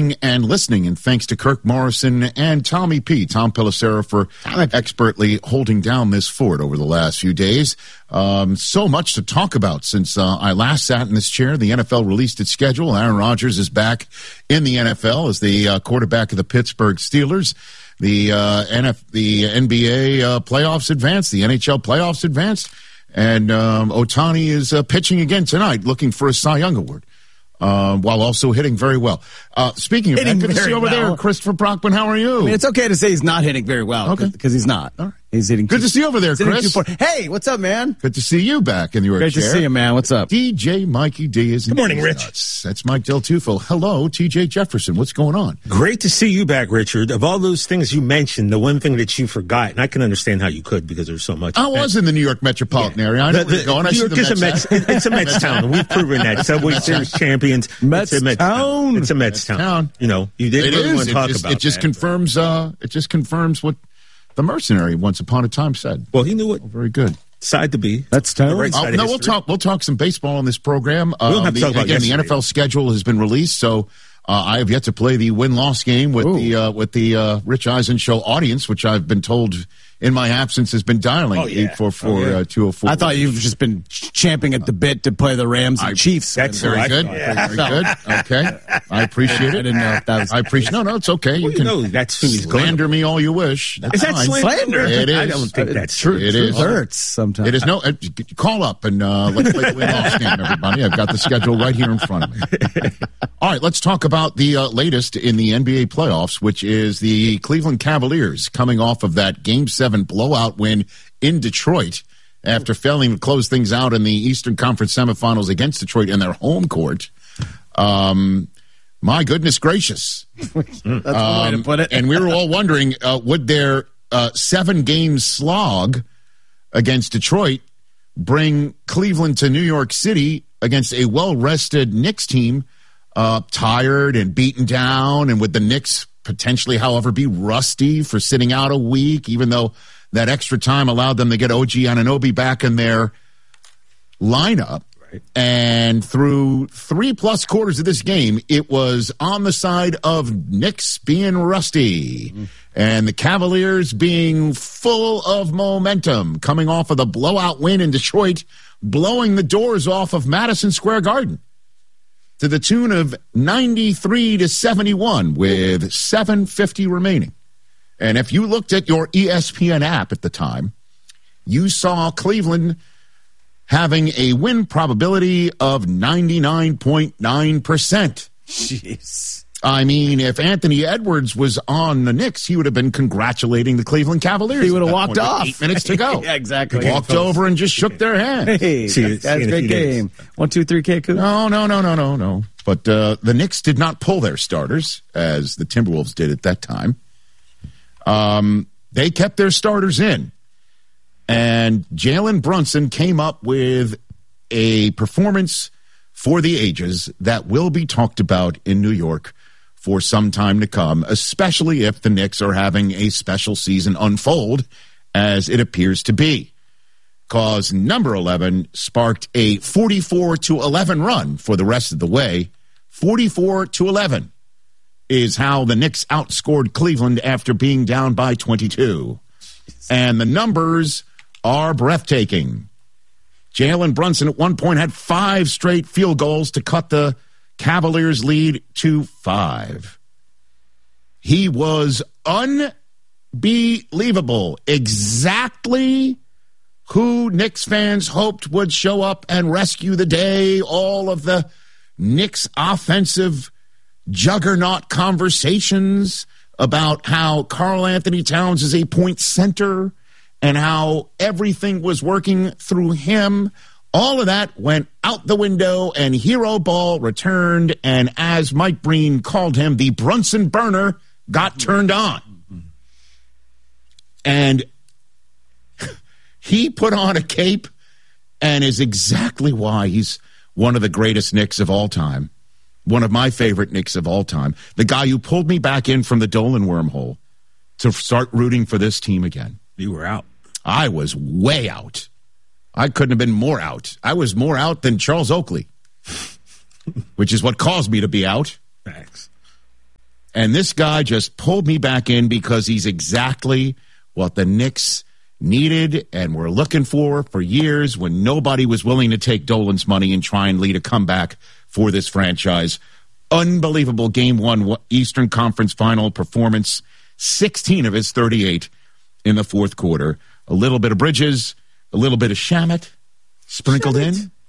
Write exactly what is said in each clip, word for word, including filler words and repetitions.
watching and listening, and thanks to Kirk Morrison and Tommy P, Tom Pelissero, for expertly holding down this fort over the last few days. Um, so much to talk about since uh, I last sat in this chair. The N F L released its schedule. Aaron Rodgers is back in the N F L as the uh, quarterback of the Pittsburgh Steelers. The uh, N F, the N B A uh, playoffs advanced, the N H L playoffs advanced, and um, Ohtani is uh, pitching again tonight, looking for a Cy Young Award. Uh, while also hitting very well. Uh, speaking of hitting that, good to see you over well. there, Christopher Brockman. How are you? I mean, it's okay to say he's not hitting very well, okay, because he's not. All right. He's hitting. Good two, to see you over there, Chris. Hey, what's up, man? Good to see you back in your Great chair. to see you, man. What's up? D J Mikey D is in. Good morning, Rich. Nuts. That's Mike Del Tufo. Hello, T J Jefferson. What's going on? Great to see you back, Richard. Of all those things you mentioned, the one thing that you forgot, and I can understand how you could because there's so much. I was in the New York metropolitan yeah. area. I know the, where you're going. I New York see the is Mets a Mets. It's a Mets town, and we've proven that. Subway Series champions. Mets, it's a Mets town. town. It's a Mets, Mets town. town. You know, you didn't it really is. want to talk it just, about it. Just that, confirms. Uh, it just confirms what the mercenary once upon a time said. Well, he knew what. Oh, very good. Side to be. That's town. Right uh, no, we'll talk. We'll talk some baseball on this program. Uh, we don't have to the, talk about again, yesterday. the N F L schedule has been released, so uh, I have yet to play the win-loss game with Ooh. the uh, with the uh, Rich Eisen Show audience, which I've been told in my absence has been dialing oh, yeah. eight four four two oh four. I thought you've just been champing at the bit to play the Rams and I, Chiefs. That's very good. Yeah. Very good. Okay, I appreciate it. I didn't know if that was. I appreciate. No, no, it's okay. Well, you can you know, that's who he's slander me all you wish. That's is that fine. slander? It is. I don't think that's true. It Truth is. hurts sometimes. It is no. Uh, call up and uh, let's play the win-loss game, everybody. I've got the schedule right here in front of me. All right, let's talk about the uh, latest in the N B A playoffs, which is the Cleveland Cavaliers coming off of that Game Seven blowout win in Detroit after failing to close things out in the Eastern Conference semifinals against Detroit in their home court. Um, my goodness gracious. That's um, one way to put it. And we were all wondering, uh, would their uh, seven-game slog against Detroit bring Cleveland to New York City against a well-rested Knicks team, uh, tired and beaten down, and would the Knicks potentially, however, be rusty for sitting out a week, even though that extra time allowed them to get O G Anunoby back in their lineup. Right. And through three-plus quarters of this game, it was on the side of Knicks being rusty mm-hmm. and the Cavaliers being full of momentum, coming off of the blowout win in Detroit, blowing the doors off of Madison Square Garden to the tune of ninety-three to seventy-one with seven fifty remaining. And if you looked at your E S P N app at the time, you saw Cleveland having a win probability of ninety-nine point nine percent. Jeez. I mean, if Anthony Edwards was on the Knicks, he would have been congratulating the Cleveland Cavaliers. He would have walked off. Eight minutes to go. Yeah, exactly. He walked over and just shook their hand. Hey, See, that's, that's a great game. One, two, three, K. No, no, no, no, no, no. But uh, the Knicks did not pull their starters, as the Timberwolves did at that time. Um, they kept their starters in. And Jalen Brunson came up with a performance for the ages that will be talked about in New York for some time to come, especially if the Knicks are having a special season unfold, as it appears to be. Because number eleven sparked a forty-four to eleven run for the rest of the way. forty-four to eleven is how the Knicks outscored Cleveland after being down by twenty-two. And the numbers are breathtaking. Jalen Brunson at one point had five straight field goals to cut the Cavaliers' lead to five. He was unbelievable. Exactly who Knicks fans hoped would show up and rescue the day. All of the Knicks offensive juggernaut conversations about how Karl Anthony Towns is a point center and how everything was working through him. All of that went out the window, and hero ball returned, and as Mike Breen called him, the Brunson burner got turned on. And he put on a cape and is exactly why he's one of the greatest Knicks of all time, one of my favorite Knicks of all time, the guy who pulled me back in from the Dolan wormhole to start rooting for this team again. You were out. I was way out. I couldn't have been more out. I was more out than Charles Oakley, which is what caused me to be out. Thanks. And this guy just pulled me back in because he's exactly what the Knicks needed and were looking for for years when nobody was willing to take Dolan's money and try and lead a comeback for this franchise. Unbelievable game one Eastern Conference final performance. sixteen of his thirty-eight in the fourth quarter. A little bit of Bridges, a little bit of Shamet sprinkled Shamet. in.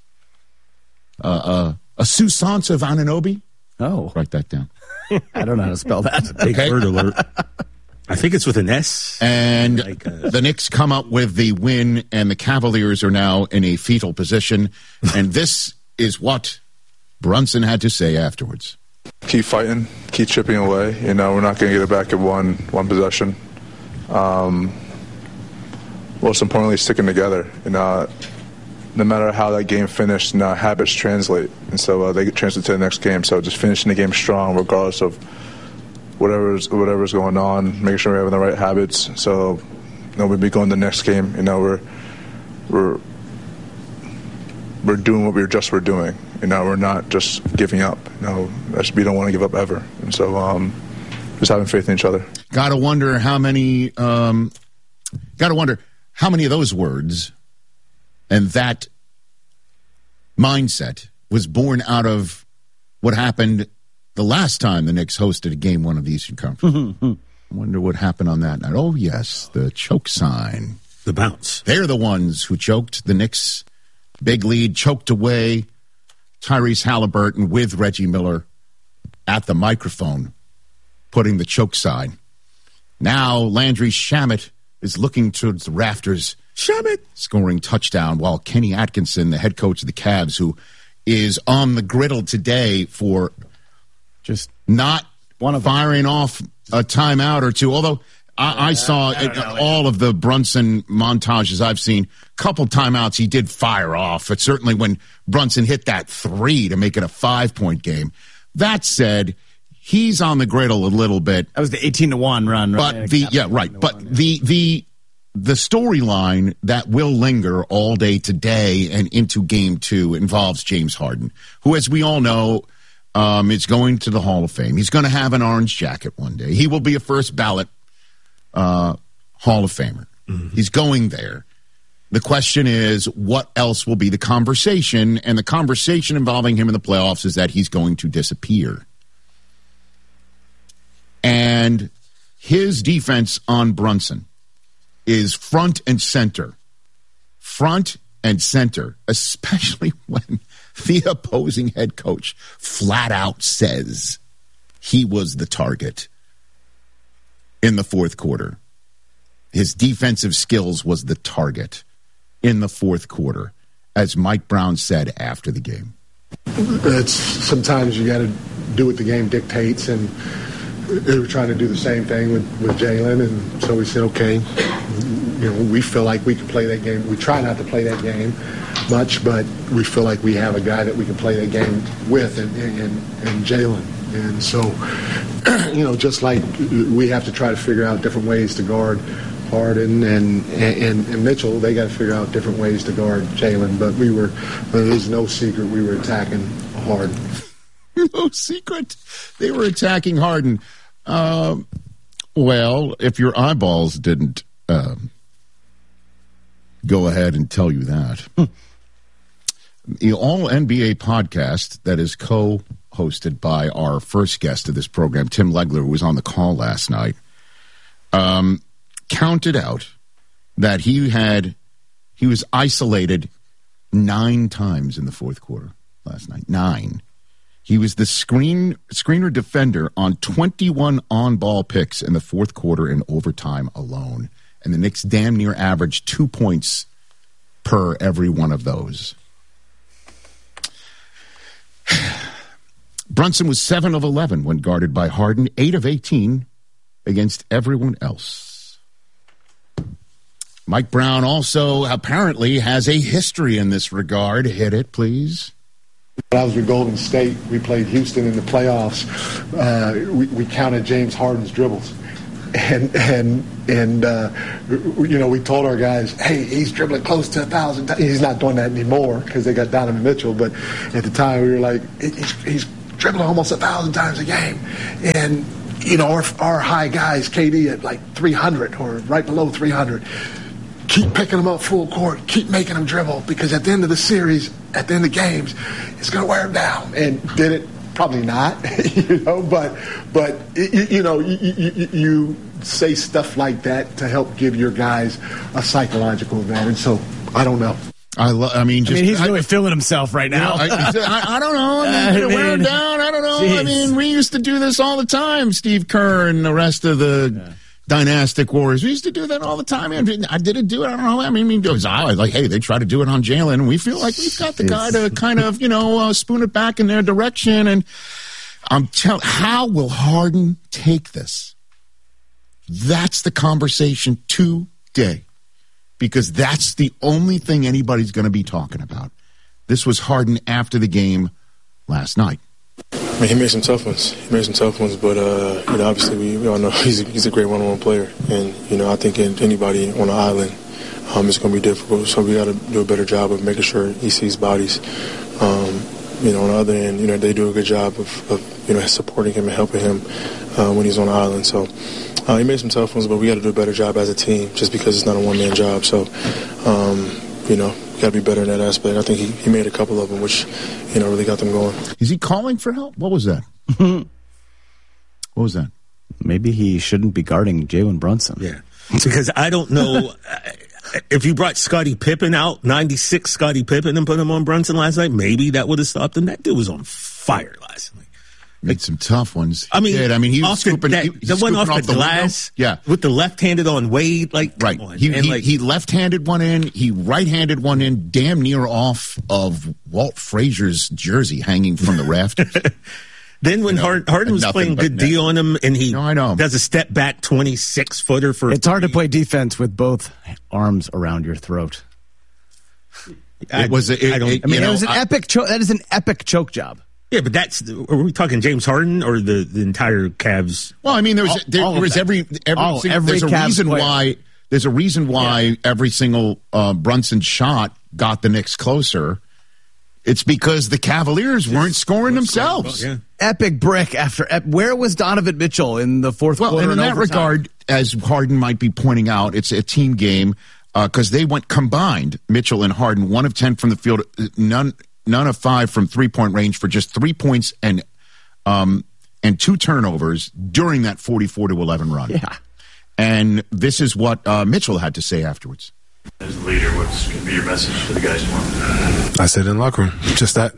Uh, uh, a Susansa of Anunoby. Oh. Write that down. I don't know how to spell that. Big word alert. I think it's with an S. And like a... the Knicks come up with the win, and the Cavaliers are now in a fetal position. And this is what Brunson had to say afterwards. Keep fighting, keep chipping away. You know, we're not going to get it back in one one possession. Um, most importantly, sticking together. You know, no matter how that game finished, you know, habits translate, and so uh, they translate to the next game. So just finishing the game strong, regardless of whatever's whatever's going on, making sure we're having the right habits. So, you know, we'll be going to the next game. You know, we're we're we're doing what we were just were doing. You know, we're not just giving up. You know, we don't want to give up ever. And so, um, just having faith in each other. Got to wonder how many. Um, Got to wonder how many of those words and that mindset was born out of what happened the last time the Knicks hosted a game one of the Eastern Conference. I wonder what happened on that night. Oh, yes, the choke sign. The bounce. They're the ones who choked the Knicks. Big lead, choked away Tyrese Halliburton with Reggie Miller at the microphone, putting the choke sign. Now Landry Shamet is looking towards the rafters. Shamet scoring touchdown, while Kenny Atkinson, the head coach of the Cavs, who is on the griddle today for just not one of firing off a timeout or two. Although I, I saw I it, all of the Brunson montages I've seen, couple timeouts he did fire off. But certainly when Brunson hit that three to make it a five-point game. That said, he's on the griddle a little bit. That was the eighteen to one run, right? But the yeah, right. But one, yeah. the the the storyline that will linger all day today and into game two involves James Harden, who, as we all know, um, is going to the Hall of Fame. He's going to have an orange jacket one day. He will be a first ballot uh, Hall of Famer. Mm-hmm. He's going there. The question is, what else will be the conversation? And the conversation involving him in the playoffs is that he's going to disappear. And his defense on Brunson is front and center. Front and center, especially when the opposing head coach flat out says he was the target in the fourth quarter. His defensive skills was the target in the fourth quarter, as Mike Brown said after the game. It's sometimes you got to do what the game dictates, and they were trying to do the same thing with, with Jalen, and so we said, okay, you know, we feel like we can play that game. We try not to play that game much, but we feel like we have a guy that we can play that game with, and, and, and Jalen. And so, you know, just like we have to try to figure out different ways to guard Harden and, and, and Mitchell, they got to figure out different ways to guard Jalen. But we were, there's no secret, we were attacking Harden. No secret. They were attacking Harden. Uh, well, if your eyeballs didn't uh, go ahead and tell you that. Hmm. The All N B A podcast that is co-hosted by our first guest of this program, Tim Legler, who was on the call last night, um, counted out that he had he was isolated nine times in the fourth quarter last night. Nine. He was the screen screener defender on twenty-one on-ball picks in the fourth quarter in overtime alone. And the Knicks damn near averaged two points per every one of those. Brunson was seven of eleven when guarded by Harden, eight of eighteen against everyone else. Mike Brown also apparently has a history in this regard. Hit it, please. When I was with Golden State, we played Houston in the playoffs. Uh, we, we counted James Harden's dribbles. And, and, and uh, you know, we told our guys, hey, he's dribbling close to a thousand times. He's not doing that anymore because they got Donovan Mitchell. But at the time, we were like, he's, he's dribbling almost a thousand times a game. And, you know, our, our high guys, K D at like three hundred or right below three hundred, keep picking them up full court, keep making them dribble, because at the end of the series, at the end of games, it's going to wear them down. And did it? Probably not, you know, but, but you, you know, you, you, you say stuff like that to help give your guys a psychological advantage. So I don't know. I, lo- I mean, just, I mean, he's I, really feeling himself right now. You know, I, I, I don't know. I mean, I did it wear him mean, down? I don't know. geez. I mean, we used to do this all the time. Steve Kerr and the rest of the yeah. dynastic Warriors. We used to do that all the time. I didn't do it. I don't know. I mean, it was I like, hey, they try to do it on Jalen, and we feel like we've got the guy to kind of, you know, uh, spoon it back in their direction. And I'm telling, how will Harden take this? That's the conversation today, because that's the only thing anybody's going to be talking about. This was Harden after the game last night. I mean, he made some tough ones. He made some tough ones, but uh, you know, obviously we, we all know he's a, he's a great one-on-one player, and you know, I think anybody on an island, um, it's going to be difficult. So we got to do a better job of making sure he sees bodies. Um, you know, on the other end, you know, they do a good job of, of you know, supporting him and helping him uh, when he's on the island. So uh, he made some tough ones, but we got to do a better job as a team, just because it's not a one-man job. So, um, you know, got to be better in that aspect. I think he, he made a couple of them, which, you know, really got them going. Is he calling for help? What was that? What was that? Maybe he shouldn't be guarding Jalen Brunson. Yeah, because I don't know. If you brought Scottie Pippen out, ninety-six Scottie Pippen, and put him on Brunson last night, maybe that would have stopped him. That dude was on fire last night. Made some tough ones. I mean, he I mean, he was off scooping, the, that, he was the one off the, the glass, window. Yeah, with the left-handed on Wade, like right. On. He and he, like, he left-handed one in, he right-handed one in, damn near off of Walt Frazier's jersey hanging from the rafters. Then when you know, Harden, Harden was playing good D on him, and he no, I know. does a step back twenty-six footer for. It's hard to play defense with both arms around your throat. It was. A, it, I, don't, it, I mean, you know, it was an I, epic. Cho- that is an epic choke job. Yeah, but that's. Are we talking James Harden or the, the entire Cavs? Well, I mean, there was all, there, all there was that. every every, all, single, every there's a Cavs reason player. why there's a reason why yeah. every single uh, Brunson shot got the Knicks closer. It's because the Cavaliers weren't scoring themselves. Yeah. Epic brick after ep- where was Donovan Mitchell in the fourth well, quarter? Well, and in and that regard, as Harden might be pointing out, it's a team game because uh, they went combined. Mitchell and Harden, one of ten from the field, none none of five from three point range for just three points and um and two turnovers during that forty-four to eleven run. Yeah, and this is what uh, Mitchell had to say afterwards. As a leader, what's going to be your message to the guys tomorrow? I said in the locker room, just that.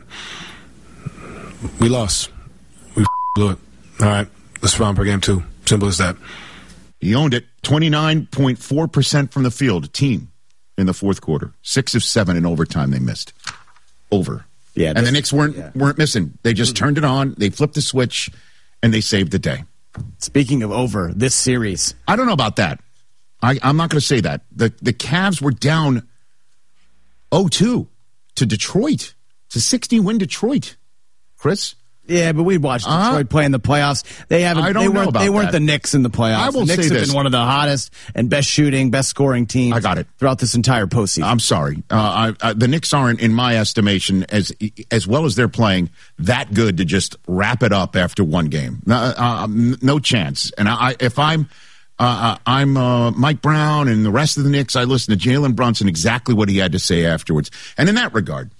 We lost. We blew it. All right, let's run per game two. Simple as that. He owned it. twenty-nine point four percent from the field, team, in the fourth quarter. Six of seven in overtime they missed. Over. Yeah, and the Knicks weren't yeah. weren't missing. They just mm-hmm. turned it on. They flipped the switch, and they saved the day. Speaking of over, this series. I don't know about that. I, I'm not going to say that. The the Cavs were down oh two to Detroit. It's a sixty-win Detroit. Chris? Yeah, but we watched Detroit uh, play in the playoffs. They haven't. I don't they know weren't, about They weren't that. the Knicks in the playoffs. I will the Knicks say have this. been one of the hottest and best shooting, best scoring teams. I got it. Throughout this entire postseason. I'm sorry. Uh, I, I, the Knicks aren't, in my estimation, as as well as they're playing, that good to just wrap it up after one game. No, uh, no chance. And I, if I'm uh, I'm uh, Mike Brown and the rest of the Knicks, I listen to Jalen Brunson, exactly what he had to say afterwards. And in that regard,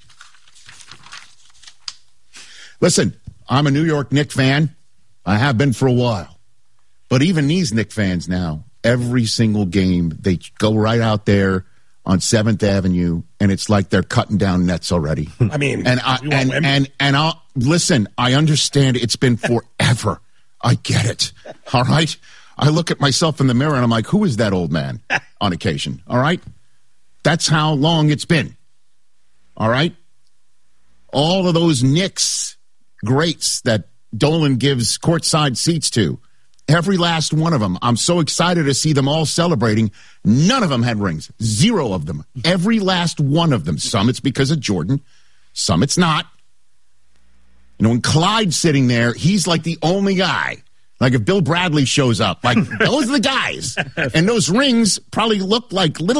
listen, I'm a New York Knicks fan. I have been for a while. But even these Knicks fans now, every single game, they go right out there on seventh Avenue, and it's like they're cutting down nets already. I mean, and I, and, and, and, and I'll listen, I understand it's been forever. I get it. All right? I look at myself in the mirror, and I'm like, who is that old man on occasion? All right? That's how long it's been. All right? All of those Knicks greats that Dolan gives courtside seats to. Every last one of them. I'm so excited to see them all celebrating. None of them had rings. Zero of them. Every last one of them. Some it's because of Jordan. Some it's not. You know, when Clyde's sitting there, he's like the only guy. Like if Bill Bradley shows up, like those are the guys. And those rings probably look like little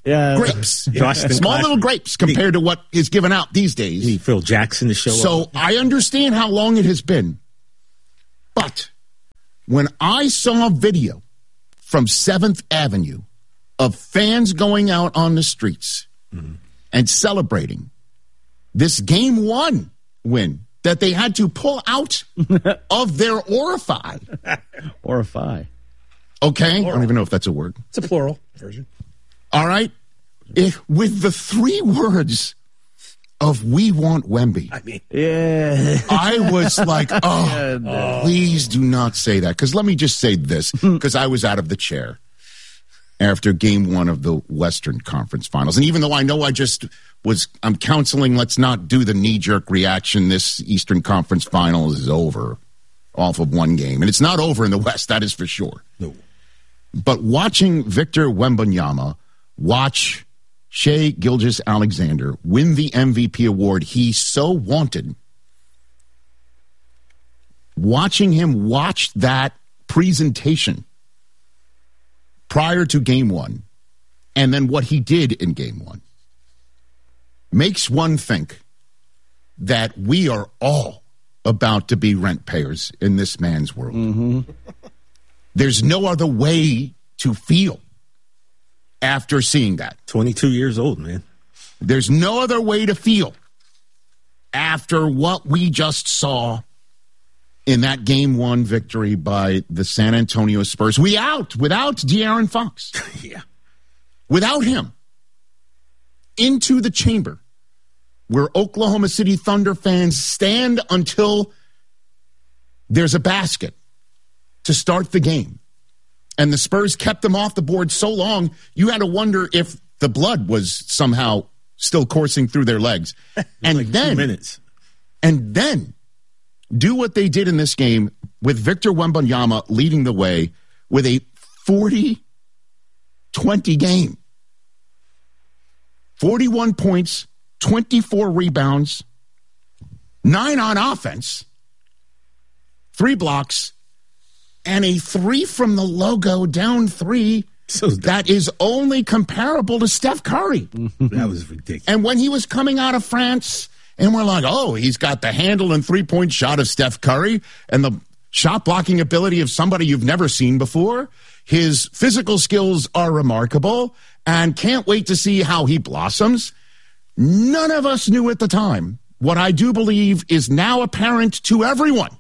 Yeah. grapes. Boston Small Classic. little grapes compared to what is given out these You days. need Phil Jackson to show So up. I understand how long it has been. But when I saw a video from seventh Avenue of fans going out on the streets mm-hmm. and celebrating this game one win that they had to pull out of their orify. Orify. Okay? I don't even know if that's a word. It's a plural version. All right? It, with the three words of "We want Wemby," I mean, Yeah. I was like, oh, please do not say that. Because let me just say this, because I was out of the chair after game one of the Western Conference Finals. And even though I know I just was, I'm counseling, let's not do the knee-jerk reaction. This Eastern Conference Finals is over off of one game. And it's not over in the West, that is for sure. no. But watching Victor Wembanyama watch Shai Gilgeous-Alexander win the M V P award he so wanted, watching him watch that presentation prior to game one, and then what he did in game one, makes one think that we are all about to be rent payers in this man's world. Mm-hmm. There's no other way to feel after seeing that. twenty-two years old, man. There's no other way to feel after what we just saw in that game one victory by the San Antonio Spurs. We out without De'Aaron Fox. Yeah. Without him. Into the chamber where Oklahoma City Thunder fans stand until there's a basket to start the game. And the Spurs kept them off the board so long, you had to wonder if the blood was somehow still coursing through their legs. And like then, two minutes. and then do what they did in this game with Victor Wembanyama leading the way with a forty twenty game. forty-one points, twenty-four rebounds, nine on offense, three blocks, and a three from the logo down three So that is only comparable to Steph Curry. That was ridiculous. And when he was coming out of France, and we're like, oh, he's got the handle and three-point shot of Steph Curry and the shot blocking ability of somebody you've never seen before. His physical skills are remarkable, and can't wait to see how he blossoms. None of us knew at the time what I do believe is now apparent to everyone.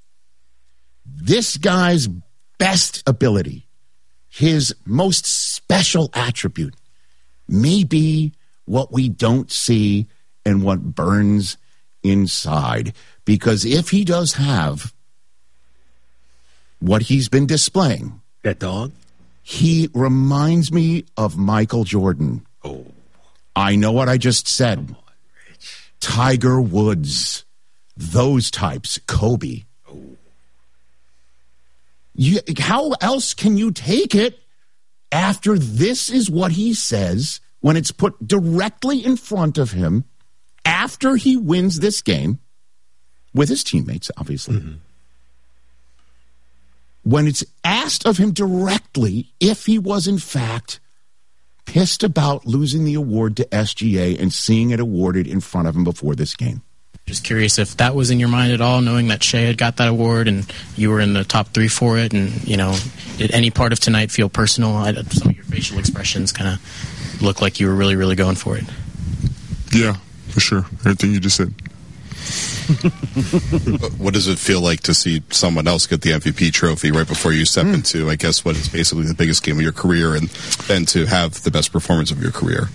This guy's best ability, his most special attribute, may be what we don't see and what burns inside. Because if he does have what he's been displaying, That dog? he reminds me of Michael Jordan. Oh. I know what I just said. Tiger Woods, those types, Kobe. You, how else can you take it after this is what he says when it's put directly in front of him after he wins this game with his teammates, obviously. Mm-hmm. When it's asked of him directly if he was, in fact, pissed about losing the award to S G A and seeing it awarded in front of him before this game. Just curious if that was in your mind at all, knowing that Shai had got that award and you were in the top three for it. And, you know, did any part of tonight feel personal? I, some of your facial expressions kind of look like you were really, really going for it. Yeah, for sure. Everything you just said. What does it feel like to see someone else get the M V P trophy right before you step mm. into, I guess, what is basically the biggest game of your career, and then to have the best performance of your career?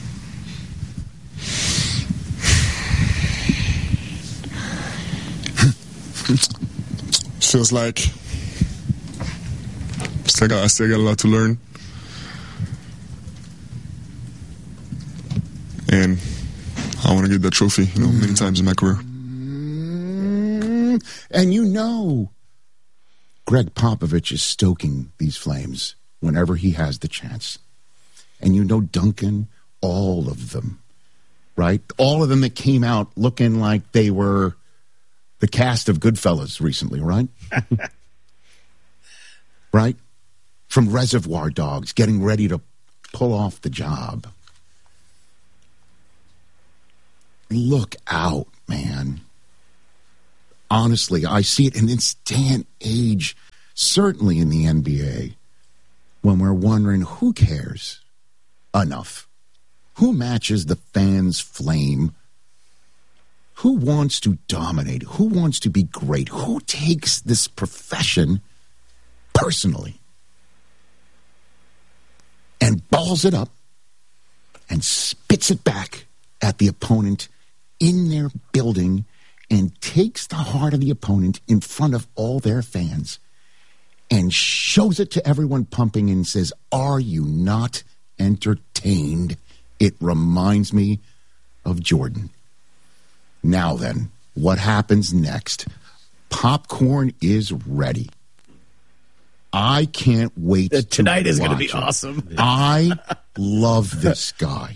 Feels like still got, I still got a lot to learn, and I want to get that trophy, you know, mm. many times in my career. Mm. And you know, Greg Popovich is stoking these flames whenever he has the chance, and you know, Duncan, all of them, right? All of them that came out looking like they were the cast of Goodfellas recently, right? Right? From Reservoir Dogs, getting ready to pull off the job. Look out, man. Honestly, I see it in this day and age, certainly in the N B A, when we're wondering who cares enough? Who matches the fans' flame? Who wants to dominate? Who wants to be great? Who takes this profession personally and balls it up and spits it back at the opponent in their building and takes the heart of the opponent in front of all their fans and shows it to everyone pumping and says, "Are you not entertained?" It reminds me of Jordan. Now then, what happens next? Popcorn is ready. I can't wait. The, tonight to is going to be it. awesome. I love this guy.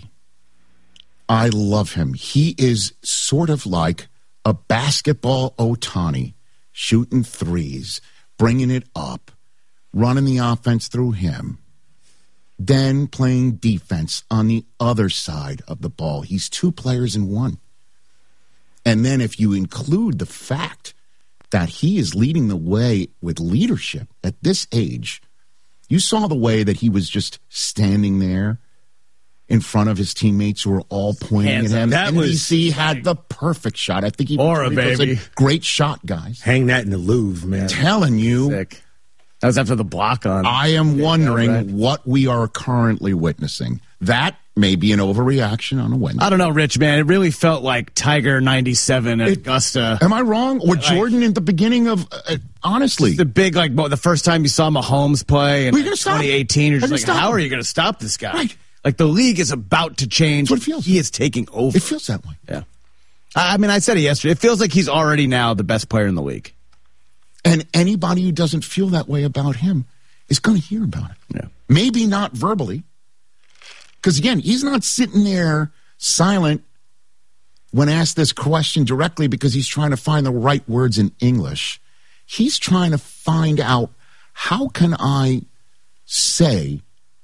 I love him. He is sort of like a basketball Ohtani, shooting threes, bringing it up, running the offense through him, then playing defense on the other side of the ball. He's two players in one. And then if you include the fact that he is leading the way with leadership at this age, you saw the way that he was just standing there in front of his teammates who were all pointing Hands at him. That N B C was had the perfect shot. I think he Aura, was baby. a great shot, guys. Hang that in the Louvre, man. Telling you, Sick. That was after the block on. I am wondering right. what we are currently witnessing. That may be an overreaction on a Wednesday. I don't know, Rich, man. It really felt like Tiger ninety-seven at It- Augusta. Am I wrong? Or Jordan in the beginning of, uh, honestly. The big, like, well, the first time you saw Mahomes play in Well, you're gonna stop twenty eighteen, you're him. just How like, do you stop how him? are you going to stop this guy? Right. Like, the league is about to change. That's what it feels. He is taking over. It feels that way. Yeah. I I mean, I said it yesterday. It feels like he's already now the best player in the league. And anybody who doesn't feel that way about him is going to hear about it. Yeah. Maybe not verbally. Because, again, he's not sitting there silent when asked this question directly because he's trying to find the right words in English. He's trying to find out, how can I say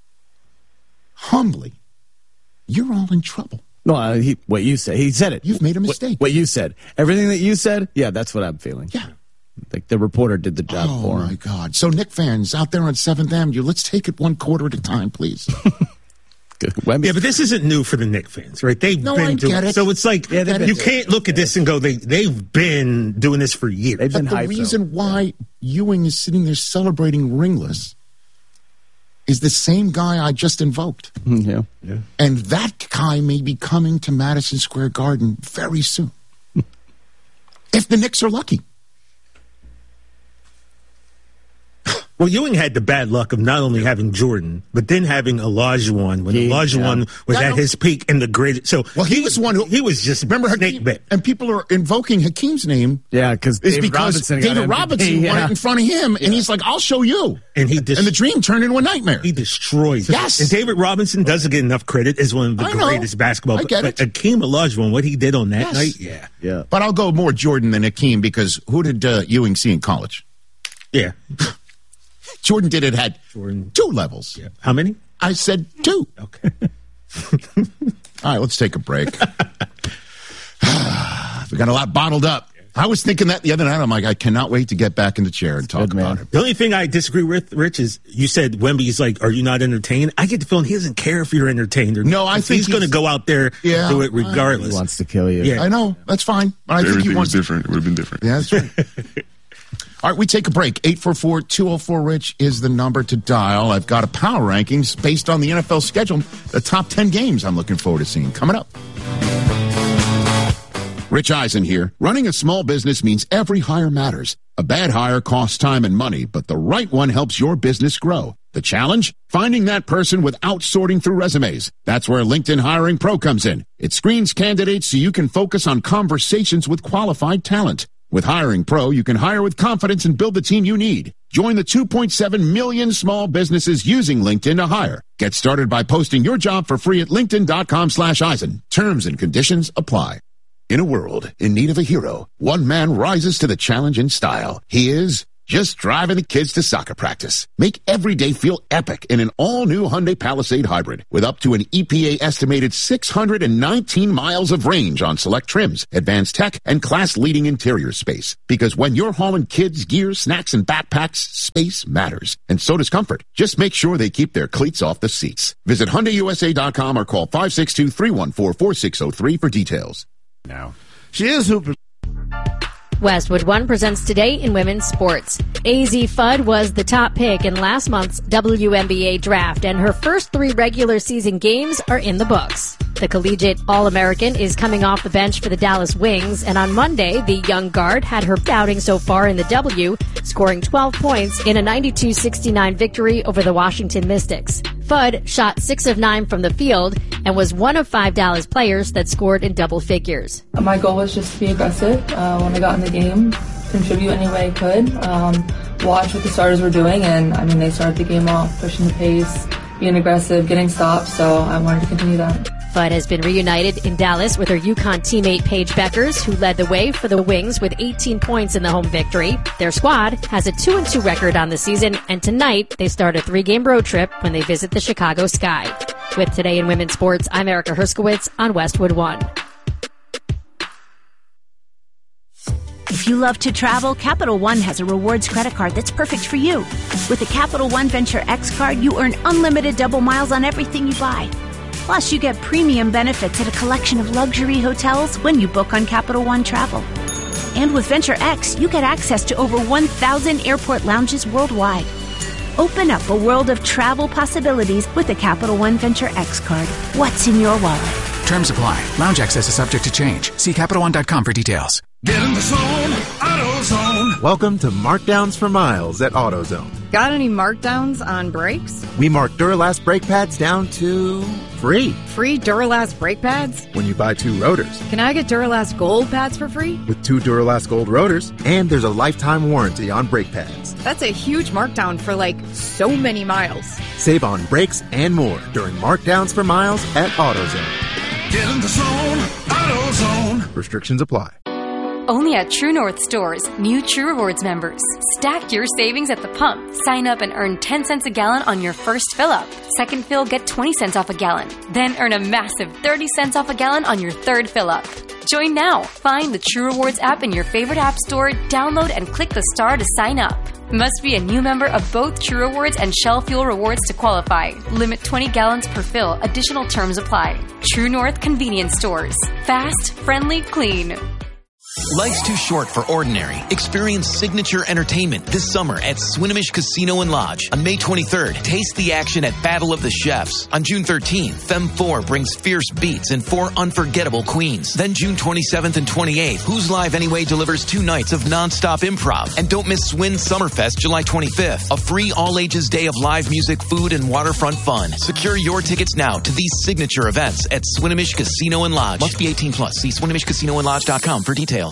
humbly, you're all in trouble. No, uh, he, what you said. He said it. You've made a What- mistake. What, you said. Everything that you said, yeah, that's what I'm feeling. Yeah. Like the reporter did the job Oh, for him. my God. So, Knick fans out there on seventh Avenue, let's take it one quarter at a time, please. Good. Wemby- Yeah, but this isn't new for the Knicks fans, right? They've No, been I doing get it. So it's like, Yeah, they've been- you can't look at this and go, they, they've been doing this for years. They've been But the hyped, reason though. why Ewing is sitting there celebrating ringless is the same guy I just invoked. Mm, yeah. And that guy may be coming to Madison Square Garden very soon. If the Knicks are lucky. Well, Ewing had the bad luck of not only having Jordan, but then having Olajuwon when He- Olajuwon yeah. was Yeah, I at know. his peak and the greatest. So Well, he was one who- he was just Remember snake Hakeem? bit. And people are invoking Hakeem's name. Yeah, because Is David because Robinson got David M V P, Robinson won yeah. it in front of him, and he's like, "I'll show you." And he dis- and the dream turned into a nightmare. He destroyed. Yes. And David Robinson doesn't get enough credit as one of the I know. greatest basketball. I get but it. Hakeem Olajuwon, what he did on that Yes. night, yeah, Yeah. But I'll go more Jordan than Hakeem because who did uh, Ewing see in college? yeah. Jordan did it at Jordan. two levels. yeah. How many? I said two. Okay. All right, let's take a break. We got a lot bottled up. I was thinking that the other night. I'm like, I cannot wait to get back in the chair and talk Good, man. about it. The only thing I disagree with, Rich, is you said Wemby's like, "Are you not entertained?" I get the feeling he doesn't care if you're entertained or No, I not. think he's going to he's- go out there Yeah, and do it He regardless. wants to kill you. Yeah. I know that's fine, but I think he Everything was wants. different. It would have been different. Yeah, that's right. All right, we take a break. eight four four, two oh four, RICH is the number to dial. I've got a power rankings based on the N F L schedule, the top ten games I'm looking forward to seeing coming up. Rich Eisen here. Running a small business means every hire matters. A bad hire costs time and money, but the right one helps your business grow. The challenge? Finding that person without sorting through resumes. That's where LinkedIn Hiring Pro comes in. It screens candidates so you can focus on conversations with qualified talent. With Hiring Pro, you can hire with confidence and build the team you need. Join the two point seven million small businesses using LinkedIn to hire. Get started by posting your job for free at linkedin.com slash Eisen. Terms and conditions apply. In a world in need of a hero, one man rises to the challenge in style. He is just driving the kids to soccer practice. Make every day feel epic in an all-new Hyundai Palisade Hybrid with up to an E P A-estimated six hundred nineteen miles of range on select trims, advanced tech, and class-leading interior space. Because when you're hauling kids, gear, snacks, and backpacks, space matters. And so does comfort. Just make sure they keep their cleats off the seats. Visit Hyundai U S A dot com or call five six two, three one four, four six zero three for details. Now, she is Hooper. Westwood One presents Today in Women's Sports. A Z Fudd was the top pick in last month's W N B A draft, and her first three regular season games are in the books. The collegiate All-American is coming off the bench for the Dallas Wings, and on Monday, the young guard had her outing so far in the W, scoring twelve points in a ninety-two sixty-nine victory over the Washington Mystics. Fudd shot six of nine from the field and was one of five Dallas players that scored in double figures. My goal was just to be aggressive uh, when I got in the game, contribute any way I could, um, watch what the starters were doing, and I mean they started the game off, pushing the pace, being aggressive, getting stops, so I wanted to continue that. Fudd has been reunited in Dallas with her UConn teammate Paige Beckers, who led the way for the Wings with eighteen points in the home victory. Their squad has a two and two record on the season, and tonight they start a three-game road trip when they visit the Chicago Sky. With Today in Women's Sports, I'm Erica Herskowitz on Westwood One. If you love to travel, Capital One has a rewards credit card that's perfect for you. With the Capital One Venture X card, you earn unlimited double miles on everything you buy. Plus, you get premium benefits at a collection of luxury hotels when you book on Capital One Travel. And with Venture X, you get access to over one thousand airport lounges worldwide. Open up a world of travel possibilities with the Capital One Venture X card. What's in your wallet? Terms apply. Lounge access is subject to change. See Capital One dot com for details. Get in the zone, AutoZone. Welcome to Markdowns for Miles at AutoZone. Got any markdowns on brakes? We mark Duralast brake pads down to free. Free Duralast brake pads? When you buy two rotors. Can I get Duralast Gold pads for free? With two Duralast Gold rotors, and there's a lifetime warranty on brake pads. That's a huge markdown for like so many miles. Save on brakes and more during Markdowns for Miles at AutoZone. Get in the zone, AutoZone. Restrictions apply. Only at True North stores, new True Rewards members. Stack your savings at the pump. Sign up and earn ten cents a gallon on your first fill up. Second fill, get twenty cents off a gallon. Then earn a massive thirty cents off a gallon on your third fill up. Join now. Find the True Rewards app in your favorite app store, download and click the star to sign up. Must be a new member of both True Rewards and Shell Fuel Rewards to qualify. Limit twenty gallons per fill. Additional terms apply. True North Convenience Stores. Fast, friendly, clean. Life's too short for ordinary. Experience signature entertainment this summer at Swinomish Casino and Lodge. On May twenty-third, taste the action at Battle of the Chefs. On June thirteenth, Femme four brings fierce beats and four unforgettable queens. Then June twenty-seventh and twenty-eighth, Who's Live Anyway delivers two nights of nonstop improv. And don't miss Swin Summerfest July twenty-fifth, a free all-ages day of live music, food, and waterfront fun. Secure your tickets now to these signature events at Swinomish Casino and Lodge. Must be eighteen plus. See Swinomish Casino and Lodge dot com for details.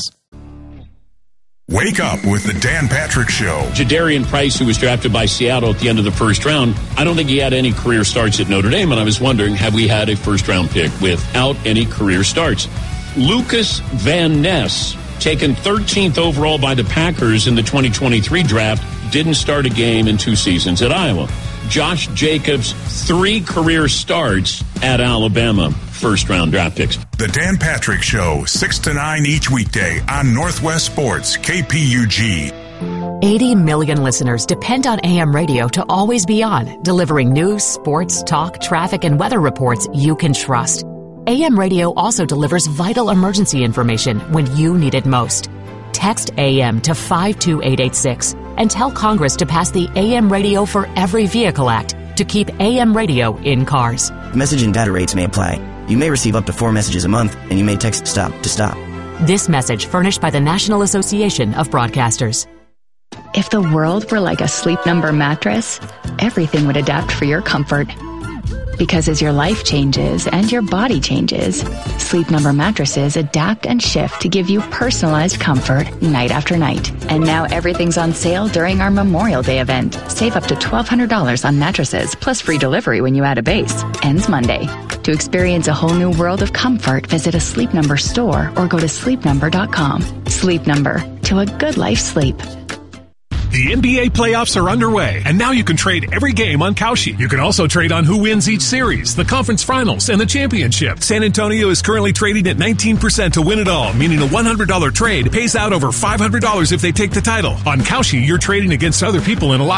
Wake up with the Dan Patrick Show. Jadarian Price, who was drafted by Seattle at the end of the first round, I don't think he had any career starts at Notre Dame, and I was wondering, have we had a first-round pick without any career starts? Lucas Van Ness, taken thirteenth overall by the Packers in the twenty twenty-three draft, didn't start a game in two seasons at Iowa. Josh Jacobs, three career starts at Alabama, first-round draft picks. The Dan Patrick Show, six to nine each weekday on Northwest Sports, K P U G. eighty million listeners depend on A M radio to always be on, delivering news, sports, talk, traffic, and weather reports you can trust. A M radio also delivers vital emergency information when you need it most. Text A M to five two eight eight six and tell Congress to pass the A M Radio for Every Vehicle Act to keep A M radio in cars. Message and data rates may apply. You may receive up to four messages a month, and you may text STOP to stop. This message furnished by the National Association of Broadcasters. If the world were like a Sleep Number mattress, everything would adapt for your comfort. Because as your life changes and your body changes, Sleep Number mattresses adapt and shift to give you personalized comfort night after night. And now everything's on sale during our Memorial Day event. Save up to twelve hundred dollars on mattresses plus free delivery when you add a base. Ends Monday. To experience a whole new world of comfort, visit a Sleep Number store or go to sleep number dot com. Sleep Number, to a good life sleep. The N B A playoffs are underway, and now you can trade every game on Kalshi. You can also trade on who wins each series, the conference finals, and the championship. San Antonio is currently trading at nineteen percent to win it all, meaning a one hundred dollars trade pays out over five hundred dollars if they take the title. On Kalshi, you're trading against other people in a live